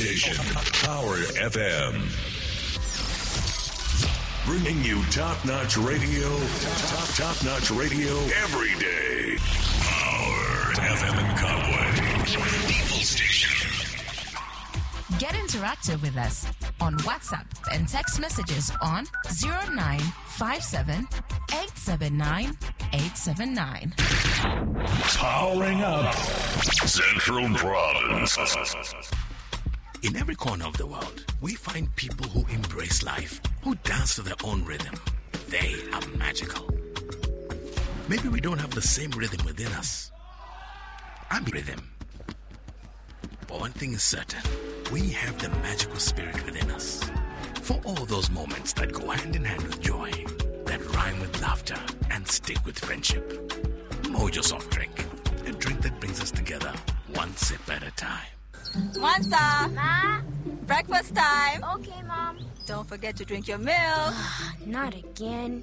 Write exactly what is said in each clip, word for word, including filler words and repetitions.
station, Power F M. Bringing you top-notch radio, top, top-notch radio every day. Power F M in Kabwe. People station. Get interactive with us on WhatsApp and text messages on zero nine five seven, eight seven nine, eight seven nine. Powering up Central Province. In every corner of the world, we find people who embrace life, who dance to their own rhythm. They are magical. Maybe we don't have the same rhythm within us. I'm rhythm. But one thing is certain, we have the magical spirit within us. For all those moments that go hand in hand with joy, that rhyme with laughter, and stick with friendship. Mojo Soft Drink, a drink that brings us together one sip at a time. Monster! Ma? Breakfast time! Okay, Mom. Don't forget to drink your milk. Not again.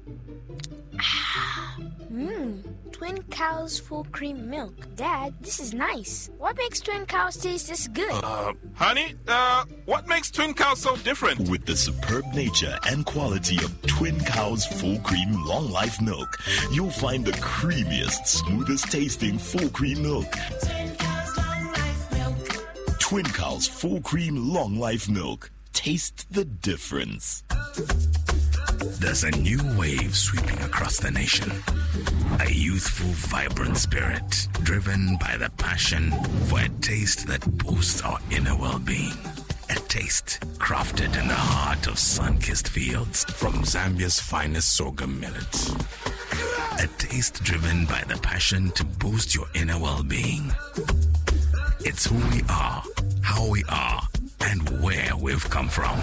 Mmm, Twin Cows full cream milk. Dad, this is nice. What makes Twin Cows taste this good? Uh, honey, uh, what makes Twin Cows so different? With the superb nature and quality of Twin Cows full cream long life milk, you'll find the creamiest, smoothest tasting full cream milk. Twin Cows long life milk. Twin Cows full cream long life milk. Taste the difference. There's a new wave sweeping across the nation. A youthful, vibrant spirit, driven by the passion for a taste that boosts our inner well-being. A taste crafted in the heart of sun-kissed fields from Zambia's finest sorghum millet. A taste driven by the passion to boost your inner well-being. It's who we are, how we are, and where we've come from.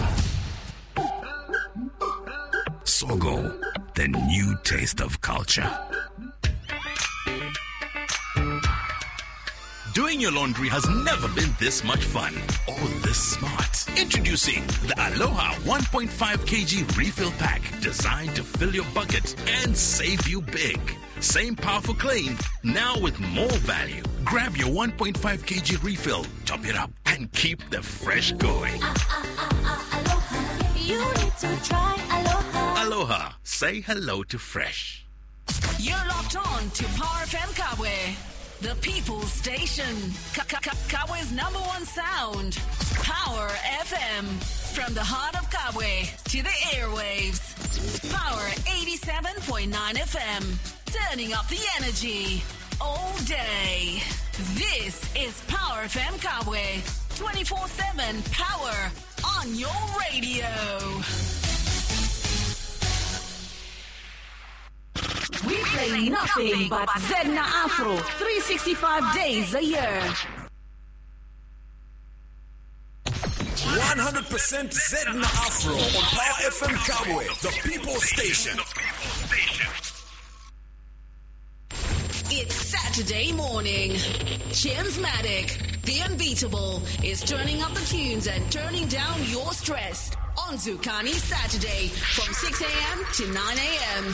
Sogo, the new taste of culture. Doing your laundry has never been this much fun or this smart. Introducing the Aloha one point five kilogram refill pack, designed to fill your bucket and save you big. Same powerful claim, now with more value. Grab your one point five kilogram refill, top it up, and keep the fresh going. Ah, ah, ah, ah, aloha. You need to try Aloha. Aloha, say hello to fresh. You're locked on to Power F M Kabwe, the people's station. Kabwe's number one sound. Power F M. From the heart of Kabwe to the airwaves. Power eighty-seven point nine F M. Turning up the energy all day. This is Power F M Kabwe. twenty-four seven power on your radio. We play nothing but Zedna Afro, three hundred sixty-five days a year. one hundred percent Zedna Afro on Power F M Kabwe, the people station. It's Saturday morning. Chimsmatic, the unbeatable, is turning up the tunes and turning down your stress on Zukani Saturday from six a.m. to nine a.m.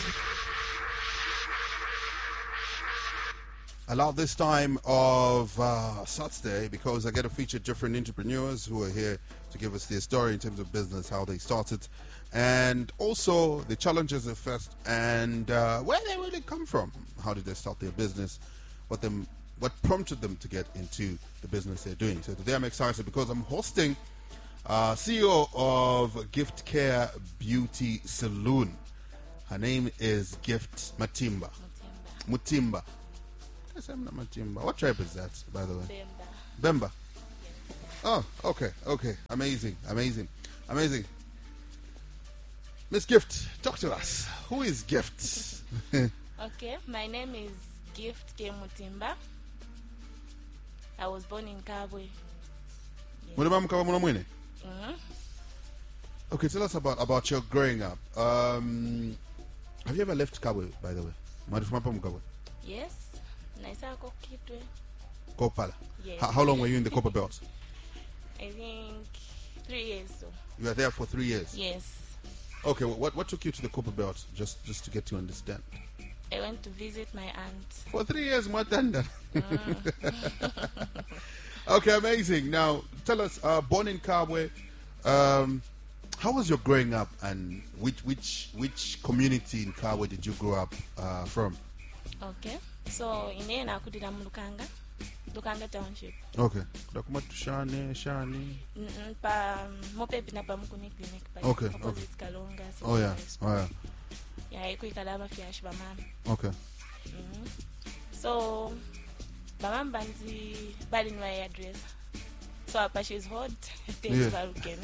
I love this time of uh, Saturday because I get to feature different entrepreneurs who are here to give us their story in terms of business, how they started, and also the challenges they faced and uh, where they really come from. How did they start their business? What them, what prompted them to get into the business they're doing? So today I'm excited because I'm hosting uh, C E O of Gift Care Beauty Saloon. Her name is Gift Matimba. Mutimba. I'm not Matimba. What tribe is that, by the way? Bemba. Bemba. Oh, okay, okay. Amazing, amazing, amazing. Miss Gift, talk to us. Who is Gift? Okay, my name is Gift K. Mutimba. I was born in Kabwe. Mm-hmm. Okay, tell us about, about your growing up. Um, have you ever left Kabwe, by the way? Yes. Kopala. Yes. How, how long were you in the Copper Belt? I think three years. So. You were there for three years? Yes. Okay, well, what what took you to the Copper Belt? Just just to get to understand. I went to visit my aunt. For three years, Matanda. Mm. Okay, amazing. Now, tell us, uh, born in Kabwe, um, how was your growing up, and which which which community in Kabwe did you grow up uh, from? Okay, so ine nakulira mu Lukanga, Lukanga Township. Okay, dakuma tushane shani. Mm pa mopepi na pa mukuni clinic pa. Okay, okay. Okay. Kalonga. Oh yeah, oh yeah. Yeah, iku ikalaba fiash ba mama. Okay. Mm-hmm. So, bamamba nzi bali nwa address. So apa she's hot. Things Yeah. for weekend.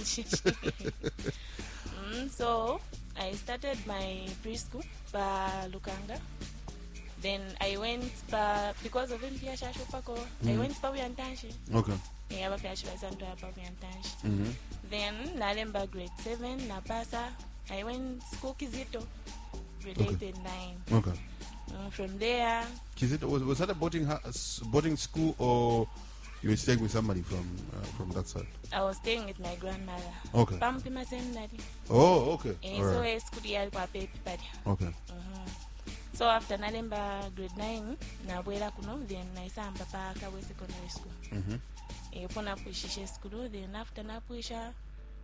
mm, so I started my preschool by Lukanga. Then I went pa because of Impia Shashopako. I Mhm. went pa Yantanshi. Okay. Yeah, pa Piash Santo pa Yantanshi. Mhm. Then Nalemba grade seven, Napasa. I went school Kizito. Grade Okay. eight and nine. Okay. Mm, from there, Kizito, was was that a boarding ha- s- boarding school, or you were staying with somebody from uh, from that side? I was staying with my grandmother. Okay. Pampima seminary. Oh, okay. Eh, All so right. I school yali kwa pepi padi. Okay. Mhm. So after Nalemba grade nine, na bwela kuno, then naisamba pa Kabwe secondary school. Mhm. Eh, pona puishishe school, then after napuisha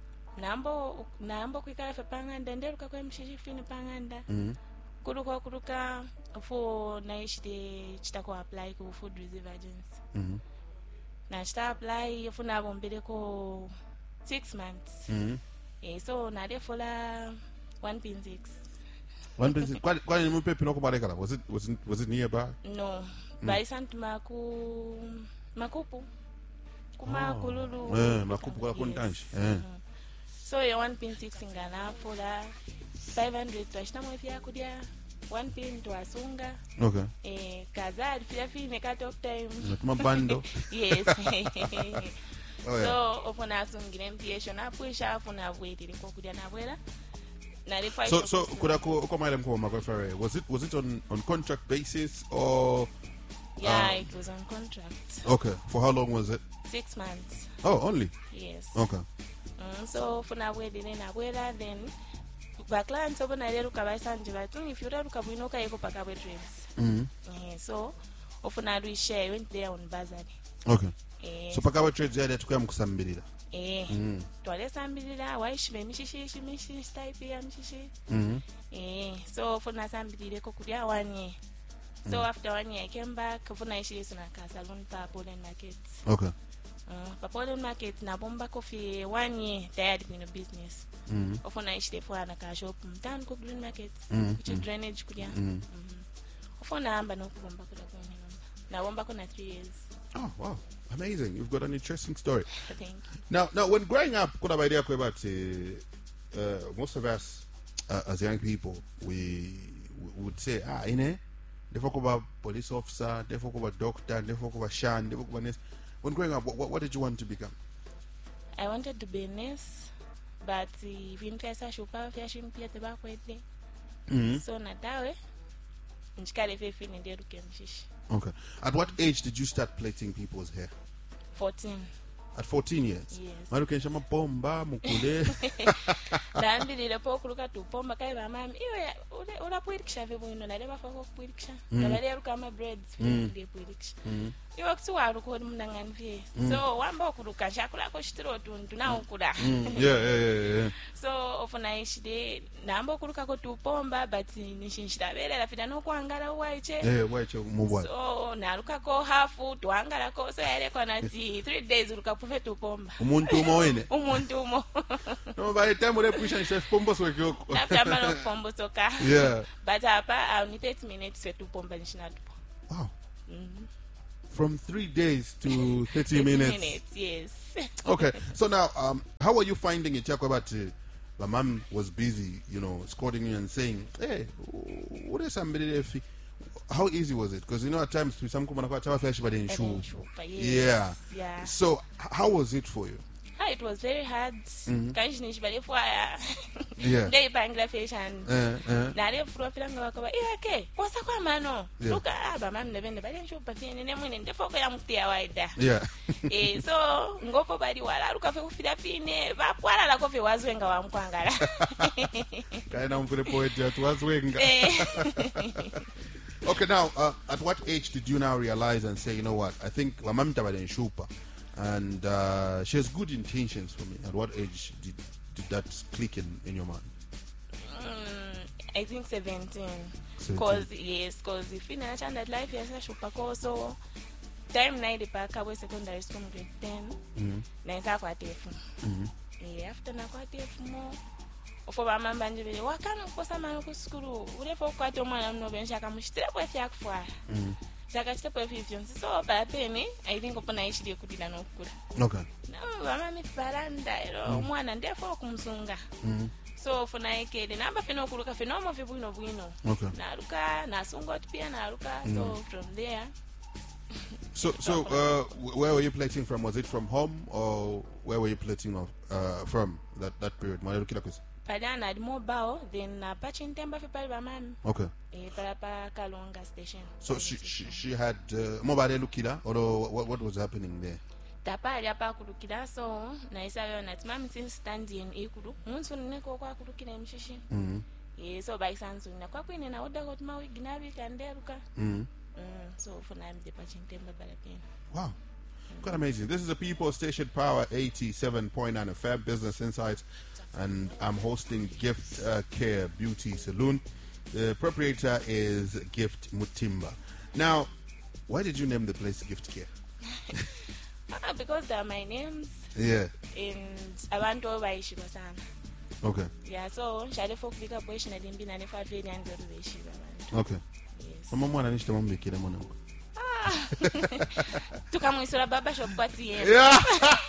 nambo nambo kwikala fe panganda nderuka kwa mshishi fini panganda. Mhm. Kuruka kuruka for naishite chitako apply ku food reserve agency. Mhm. Na chita apply funa bombele ko six months. Mhm. Eh, so na de fola one point six. One place. Kwani kwani mupepi no kubalekala? Was it was it was it nearby? No. Mm. By Sant maku makupu. Kuma Oh. kululu. Eh, makupu kwa Yes. kuntanshi. Eh. So ya one point six ngana fola five hundred twashita mwefi yakudia one pin twasunga. Okay. Eh, kazali fia fine cut off time. Natuma bando. Yes. Oh, yeah. So ofuna asungire mpiesho na puisha afuna bwetiri kokudia na bwela. Na le five. So so kuna ku koma ile mkoma kwa ferry. Was it was it on on contract basis or? Yeah, um, it was on contract. Okay. For how long was it? Six months. Oh, only. Yes. Okay. Mm, so funa bwedire na bwela then ba clients obona lero kabasanje batu if you ruka bwinoka yeko paka bwe dreams. Mhm. Eh, so ofuna do share went there on bursary. Okay. Eh, So paka wa trades yale tukuya mkusambirira. eh Mhm. twale sambirira waishime mishishi shimishi type ya mishishi. Mhm. Eh, so funa sambirire ko kudia one year. So after one year I came back funa ishi suna ka salon pa Poland market. Okay. Uh, pa Poland market na bomba coffee one year tired in a business. Mhm. Ofuna ishi defo na ka shop mtan ko green market. Mhm. Which is drainage kudia. Mhm. Ofuna amba no kubomba kuda kwa na bomba ko na three years. Oh, wow. Amazing. You've got an interesting story. Thank you. Now, now, when growing up, kuna idea about uh, uh, most of us uh, as young people, we, we would say, ah, ine, defo kuba police officer, defo kuba doctor, defo kuba shan, defo kuba nurse. When growing up, what, what did you want to become? I wanted to be a nurse, but if you interesa shupa fashion pia te ba kwete. Mhm. So na dawe nchikale fe fini nderu kemshishi. Okay. At what age did you start plaiting people's hair? fourteen. At fourteen years? Yes. Maru kensha mapomba, mukule. Ndambirire po kuluka tupomba kai ba mami iyo ule ula puirikisha ve bwino na leba fako puirikisha. Mm. Na bale ruka ma breads Mm. fe puirikisha. Mhm. Iyo kusuwa ko mnangani fe. Mm. So wamba okuluka shakula ko shitiro tuntu na okula. Mm. Yeah, yeah, yeah, yeah. So ofuna ishide namba okuluka ko tupomba but nishinshira bele la fida no kwangala waiche. Eh, waiche mubwa. So naruka ko hafu twangala ko so yale kwa nati three days uruka pufe tupomba. Umuntu umo wene. Umuntu umo. No, by the time we push and chef pombo so kyoko. After man pombo soka. Yeah. But hapa I'll need thirty minutes fe tupomba nishina tupo. Wow. Mhm. From three days to thirty thirty minutes. minutes, yes. Okay. So now, um, how are you finding it? About uh, my mom was busy, you know, scolding you and saying, "Hey, what is somebody there?" How easy was it? Because you know, at times we some come and talk flash, but in shoe. Yeah. Yeah. So h- how was it for you? Ah, it was very hard. Mhm. Kanjinishi bale fwa. Yeah. Ndai pangila fashion. Eh, eh. Na le fwa filanga wakaba. Iya ke. Kwasa kwa mano. Yeah. Luka aba mami nebende bale nsho patini ne mwine ndefoko ya mtia waida. Yeah. Eh, so ngopo bali wala luka fe kufira fine bapwala la kofe wazwenga wa mkwangala. Kaina mfure poet ya tuwazwenga. Eh. Okay, now, uh, at what age did you now realize and say, you know what, I think Wamamta Badenshupa, and uh, she has good intentions for me. At what age did, did that click in, in your mind? Mm, I think seventeen. seventeen. Cause yes, cause if in a that life yes I should pack also time night the pack away secondary school grade ten. Mhm. Naisa kwa tefu. Mhm. Eh after na kwa tefu mo. Ofo ba mamba njibele wakana kuposa mano ku school. Urefo kwa to mwana mno bensha kamushitira kwa fya kufwa. Mhm. Chaka chitepo fifty so ba peni I think opona ishidi kudila no kula. Okay. No mama mi faranda ero mwana ndefo kumsunga. Mhm. So funa ikede namba fino kuluka fino vibu no bwino. Okay. Naruka nasunga pia naruka so Mm. from there. So, so uh, wh- where were you plating from? Was it from home or where were you plating off, uh, from that, that period? Mwanelukila kwesi? Padana at mobile then na patching temba fi pali ba mami. Okay. Eh para pa Kalonga station. So she she, she had uh, mobile lukila or what, what was happening there? Tapali apa kulukira so na isayo na timami tin stand in ekulu. Munsu neko kwa kulukira mshishi. Mhm. Eh so by sansu na kwa kwene na oda got mawi ginabi kanderuka. Mhm. Mm, so for now I'm the patching temba balapin. Wow. Quite amazing. This is the People Station Power eighty-seven point nine F M Business Insights, and I'm hosting Gift uh, Care Beauty Saloon. The proprietor is Gift Mutimba. Now, why did you name the place Gift Care? Ah, because they are my names Yeah. and abantu bayishiba sana. Okay. Yeah, so shale folk bika boy shina limbi na nefa peli and do bayishiba abantu. Okay. Yes. Mama mwana nishita mambekile mwana. Ah. Tukamwisura baba shop kwati yena. Yeah.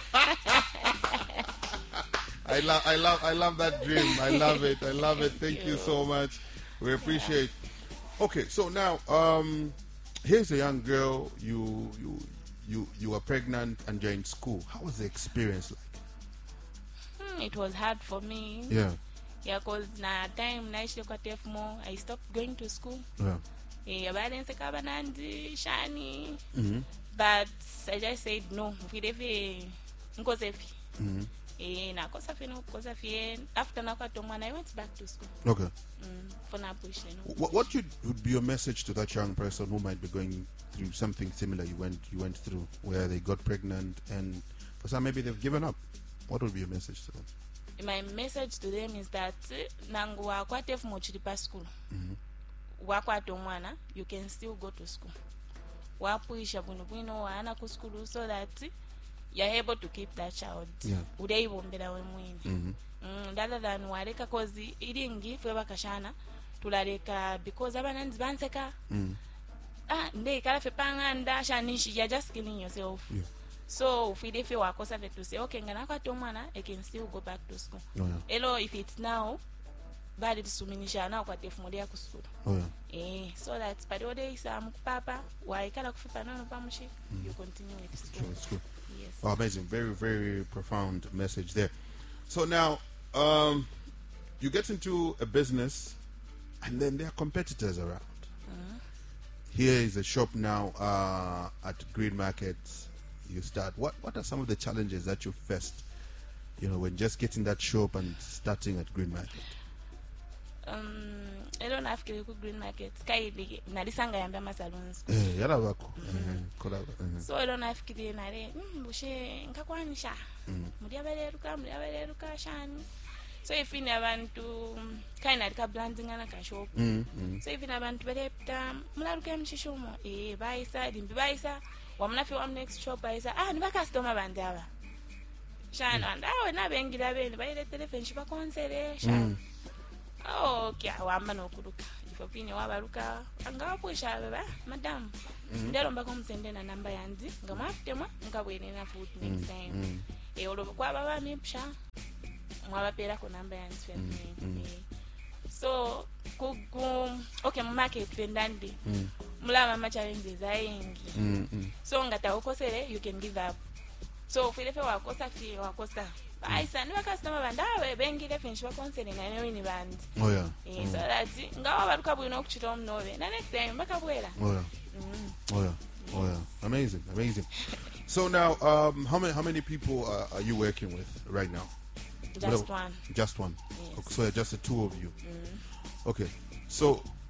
I love, I love, I love that dream. I love it. I love it. Thank you so much. We appreciate. Okay, so now, um, here's a young girl. You, you, you, you were pregnant and you're in school. How was the experience like? Hmm, it was hard for me. Yeah. Yeah, cause na time na ishi kwa T F M O, I stopped going to school. Yeah. Yeah, but then sekaba nandi shani. Mhm. But I just said no. Mfidefi nkosefi. Mhm. Eh, na kosafi no kosafi. After na kwa tomwana, I went back to school. Okay. Mm, for na push no. What, what should, would be your message to that young person who might be going through something similar you went you went through, where they got pregnant and for some maybe they've given up? What would be your message to them? My message to them is that nangu wakwa T F M O chili pa school. Mhm. Wakwa tomwana, you can still go to school. Wapuisha bunu bunu wana ku school so that you're able to keep that child. Yeah. Udaibombera we mwini. Mhm. Mm, rather than waleka cause iringi fwe bakashana tulaleka because abananzi banseka. Mhm. Ah, ndei kala fe panganda shanishi, you're just killing yourself. Yeah. So if we if you work also to say okay ngana kwa tomwana I can still go back to school. Oh, yeah. Hello, if it's now bali tusuminisha na kwa T F M O ya ku school. Oh, yeah. Eh, so that parode isa mukupapa waikala kufipa nono pamushi you continue with school. Sure, it's good. Yes. Oh, amazing. Very, very profound message there. So now, um, you get into a business and then there are competitors around. Mhm. Here is a shop now uh, at Green Market. You start. What What are some of the challenges that you faced, you know, when just getting that shop and starting at Green Market? Um, I don't have to go Green Market. Sky nalisanga yamba ma salons. Eh, yala bako. Eh, kola. eh. So I don't have to go nare. Mm, bushe nkakwanisha. Mm. Mudiabaleruka, mudiabaleruka shani. So if in abantu kaina ka branding na ka shop. Mm, mm. So if in abantu belepta mularuka mshishomo. Eh, baisa dimbi baisa. Wamnafi wam next shop baisa. Ah, ni ba customer bandaba. Shani and awe na bengira bene bayile telephone shiba konsere shani. Oh, okay, wamba nokuruka. Ifopini wabaruka angawapusha baba, madam. Mhm. Ndero mbako msende na namba yanzi, ngamafutema ngabwene na food next time. Mm. Eh olobo kwa baba mipsha. Mwabapera ko namba yanzi family. Mm. Eh. So ku ku okay mu market vendandi. Mm. Mulama ma challenges ayingi. Mm, mm. So ngata ukosele you can give up. So filefe wakosa fi wakosa. Baisa ni customer bandawe bengile finish ba concert na nyo ni band. Oh, yeah. Eh, so that ngawa baruka bwino kuchita omnove. Na next time bakabwela. Oh, yeah. Mm. Oh, yeah. Oh, yeah. Amazing. Amazing. So now, um, how many how many people uh, are you working with right now? Just What- one. Just one. Yes. Okay, so just the two of you. Mm. Okay. So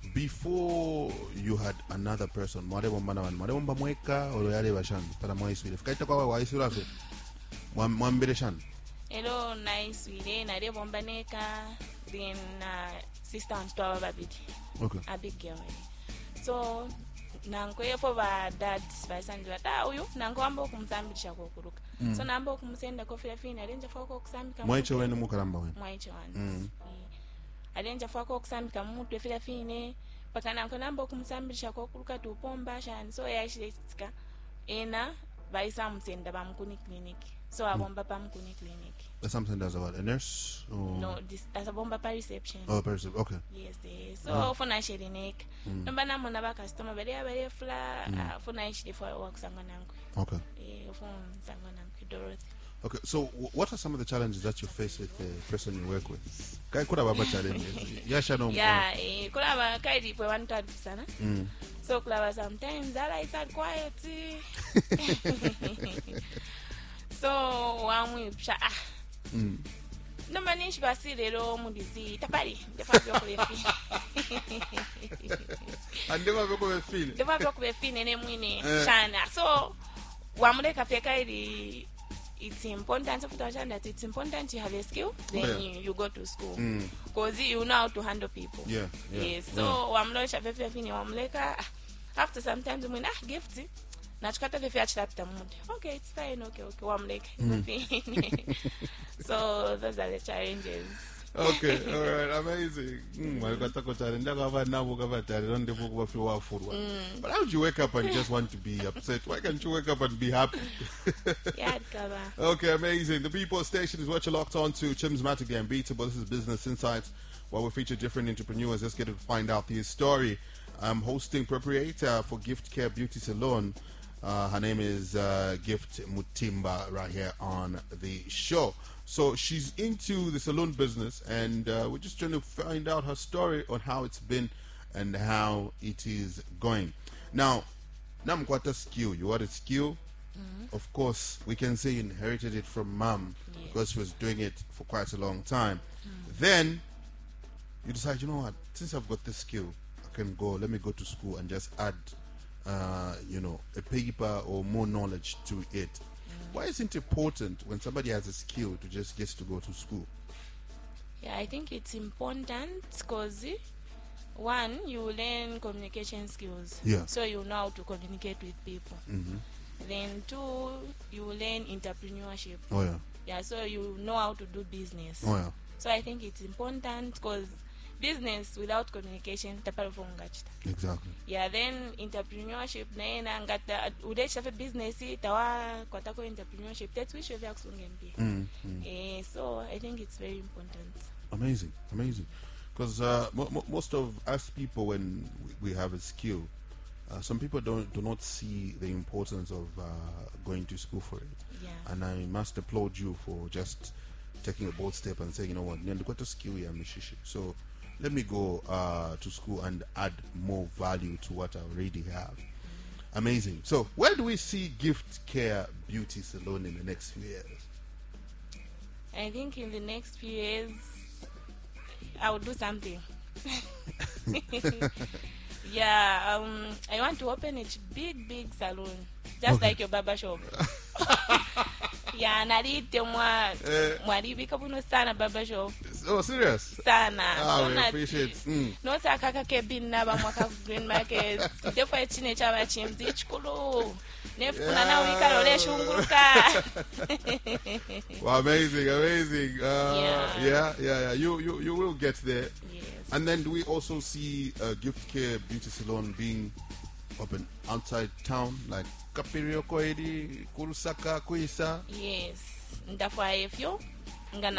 before you had another person, mwale bomba na mwale bomba mweka olo yale bashan para mwaiswile. Fikaita kwa waiswila fe. Mwambire shan. Hello, nice wile na de bomba neka then uh, sister and twaba babidi. Okay. A big girl. So nankwe for ba dad basandi bata uyu nango ambo kumsambisha kokuluka. Mm. So nambo kumusenda ko Philippine alenja foko okusambika. Mwaiche wenu mukaramba wenu. Mwaiche wanu. Mm. Alenja foko okusambika mutu Philippine paka nango nambo kumusambisha kokuluka tupomba shani so yashitsika ena baisa musenda bamkuni clinic. So I bomba pam kuni clinic. That's something that's what a nurse or no this as a bomba pa reception. Oh, pa reception. Okay. Yes, yes. So Oh. for na shiri nek. No bana mo na ba customer bele ya bele fla for na shiri for work sanga nangu. Okay. Eh for sanga nangu Dorothy. Okay, so w- what are some of the challenges that you face with the person you work with? Kai kuna baba challenges. Yasha no. Yeah, eh kula ba kai di pwe one third sana. Mm. So kula ba sometimes I like quiet. So wamwe psha ah. Mm. No manish basile lo mudizi tapali defa byo kulefi. Andema beko be feel. Defa byo kulefi nene mwine Eh. shana. So wamuleka feka ili it's important of that it's important you have a skill then Yeah. you, you go to school Mm. because you know how to handle people. Yeah, yeah, Yes. So yeah. wamlosha fefe fini wamleka ah, after sometimes when ah gift nachukata fefe achitapita mude. Okay, it's fine. Okay, okay. Wamleka. Mm. So those are the challenges. Okay, all right, amazing. Mm, malikata ko challenge ngaba nabo ngaba challenge onde fuku bafi wa furwa. But how would you wake up and just want to be upset? Why can't you wake up and be happy? Yeah, cover. Okay, amazing. The People Station is what you're locked on to. Chim's Matic and Beatable. This is Business Insights, where we feature different entrepreneurs. Let's get to find out the story. I'm hosting proprietor for Gift Care Beauty Salon. Uh, her name is uh, Gift Mutimba right here on the show. So she's into the salon business, and uh, we're just trying to find out her story on how it's been and how it is going. Now, Namkwata skill. You want a skill? Mm-hmm. Of course, we can say you inherited it from mom Yes. because she was doing it for quite a long time. Mm. Then you decide, you know what? Since I've got this skill, I can go. Let me go to school and just add, uh, you know, a paper or more knowledge to it. Why is it important when somebody has a skill to just get to go to school? Yeah, I think it's important because one, you learn communication skills. Yeah. So you know how to communicate with people. Mm-hmm. Then two, you learn entrepreneurship. Oh, yeah. Yeah, so you know how to do business. Oh, yeah. So I think it's important because business without communication tapalofongachita. Exactly. Yeah, then entrepreneurship naena ngata udesha fe business tawa kwatako entrepreneurship that's which we have Mm, mm. Eh, so I think it's very important. Amazing, amazing. Because uh, mo- mo- most of us people, when we, we have a skill, uh, some people don't do not see the importance of uh, going to school for it. Yeah. And I must applaud you for just taking a bold step and saying, you know what, got a skill here, Mishishi. So let me go uh, to school and add more value to what I already have. Amazing. So where do we see Gift Care Beauty Salon in the next few years? I think in the next few years, I will do something. Yeah, um, I want to open a big, big salon, just Okay. like your barber shop. Yeah, narite mwa Eh. mwaribika buno sana barber shop Oh, serious? sana. Ah, So we na- appreciate. Mm. no sakaka kebin naba mwaka green market defo chine chaba chimzi chikulu nefuna na wikalo le shunguruka. Wow, amazing, amazing. Uh, Yeah. yeah, yeah, yeah. You, you, you will get there. Yes. And then do we also see uh, Gift Care Beauty Salon being open outside town, like Kapirio Koedi, Kurusaka, Kuisa? Yes, ndafwa efyo ngana